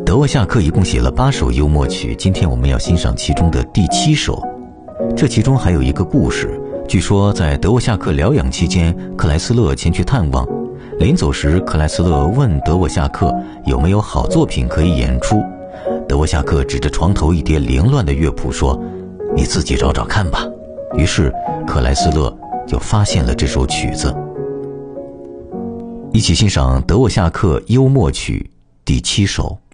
德沃夏克一共写了8首幽默曲，今天我们要欣赏其中的第7首。这其中还有一个故事，据说在德沃夏克疗养期间，克莱斯勒前去探望，临走时克莱斯勒问德沃夏克有没有好作品可以演出。德沃夏克指着床头一叠凌乱的乐谱说，你自己找找看吧。于是克莱斯勒就发现了这首曲子。一起欣赏德沃夏克幽默曲第7首。